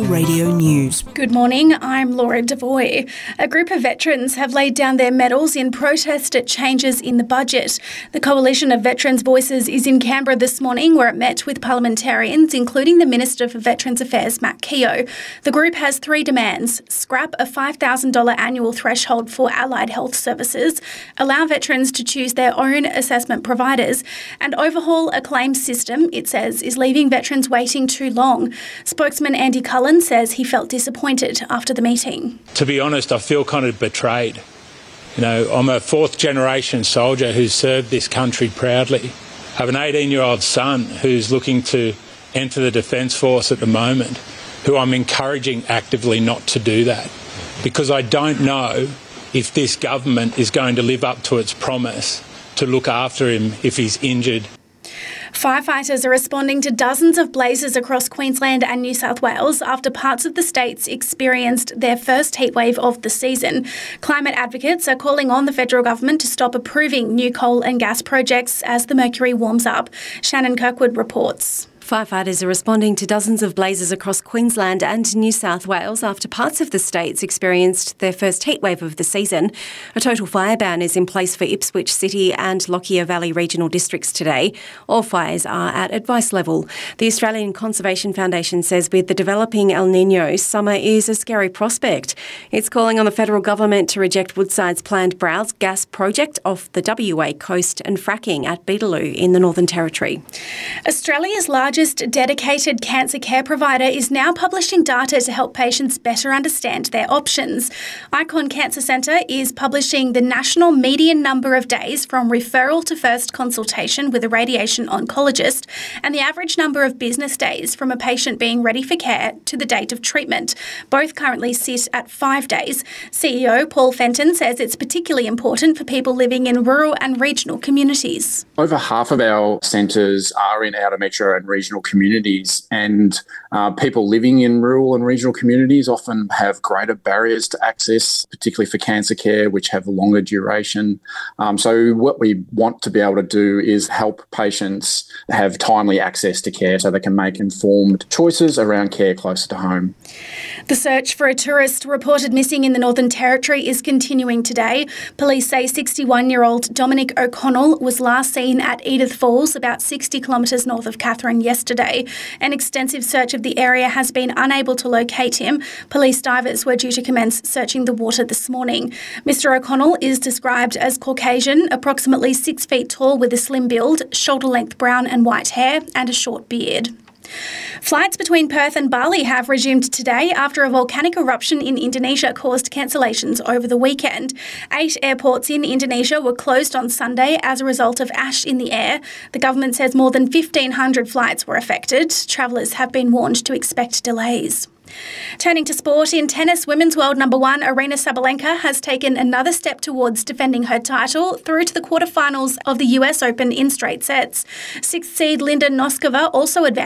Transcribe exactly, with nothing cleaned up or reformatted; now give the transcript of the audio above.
Radio News. Good morning, I'm Laura Devoy. A group of veterans have laid down their medals in protest at changes in the budget. The Coalition of Veterans' Voices is in Canberra this morning, where it met with parliamentarians, including the Minister for Veterans Affairs, Matt Keogh. The group has three demands: scrap a five thousand dollars annual threshold for allied health services, allow veterans to choose their own assessment providers, and overhaul a claims system it says is leaving veterans waiting too long. Spokesman Andy Cullen says he felt disappointed after the meeting. To be honest, I feel kind of betrayed. You know, I'm a fourth generation soldier who's served this country proudly. I have an eighteen-year-old son who's looking to enter the Defence Force at the moment, who I'm encouraging actively not to do that, because I don't know if this government is going to live up to its promise to look after him if he's injured. Firefighters are responding to dozens of blazes across Queensland and New South Wales after parts of the states experienced their first heatwave of the season. Climate advocates are calling on the federal government to stop approving new coal and gas projects as the mercury warms up. Shannon Kirkwood reports. Firefighters are responding to dozens of blazes across Queensland and New South Wales after parts of the states experienced their first heatwave of the season. A total fire ban is in place for Ipswich City and Lockyer Valley regional districts today. All fires are at advice level. The Australian Conservation Foundation says with the developing El Niño, summer is a scary prospect. It's calling on the federal government to reject Woodside's planned Browse gas project off the W A coast and fracking at Beetaloo in the Northern Territory. Australia's largest dedicated cancer care provider is now publishing data to help patients better understand their options. Icon Cancer Centre is publishing the national median number of days from referral to first consultation with a radiation oncologist and the average number of business days from a patient being ready for care to the date of treatment. Both currently sit at five days. C E O Paul Fenton says it's particularly important for people living in rural and regional communities. Over half of our centres are in outer metro and regional communities, and uh, people living in rural and regional communities often have greater barriers to access, particularly for cancer care, which have longer duration. Um, so what we want to be able to do is help patients have timely access to care so they can make informed choices around care closer to home. The search for a tourist reported missing in the Northern Territory is continuing today. Police say sixty-one-year-old Dominic O'Connell was last seen at Edith Falls, about sixty kilometres north of Katherine, yesterday. An extensive search of the area has been unable to locate him. Police divers were due to commence searching the water this morning. Mister O'Connell is described as Caucasian, approximately six feet tall with a slim build, shoulder-length brown and white hair and a short beard. Flights between Perth and Bali have resumed today after a volcanic eruption in Indonesia caused cancellations over the weekend. Eight airports in Indonesia were closed on Sunday as a result of ash in the air. The government says more than fifteen hundred flights were affected. Travellers have been warned to expect delays. Turning to sport, in tennis, women's world number one Aryna Sabalenka has taken another step towards defending her title through to the quarterfinals of the U S Open in straight sets. Sixth seed Linda Noskova also advanced